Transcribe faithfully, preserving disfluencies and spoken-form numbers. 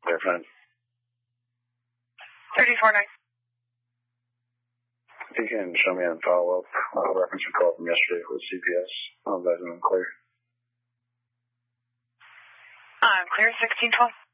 They're fine. thirty-four nine. You can show me on follow-up uh, reference recall from yesterday with C P S. I'll let them clear. I'm clear, sixteen twelve.